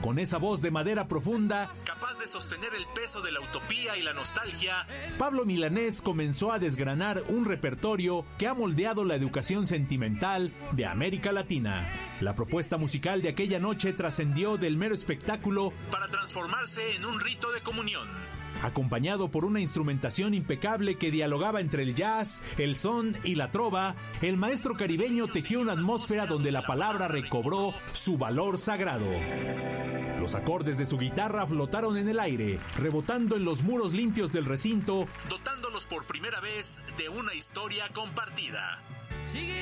Con esa voz de madera profunda, capaz de sostener el peso de la utopía y la nostalgia, Pablo Milanés comenzó a desgranar un repertorio que ha moldeado la educación sentimental de América Latina. La propuesta musical de aquella noche trascendió del mero espectáculo para transformarse en un rito de comunión. Acompañado por una instrumentación impecable que dialogaba entre el jazz, el son y la trova, el maestro caribeño tejió una atmósfera donde la palabra recobró su valor sagrado. Los acordes de su guitarra flotaron en el aire, rebotando en los muros limpios del recinto, dotándolos por primera vez de una historia compartida.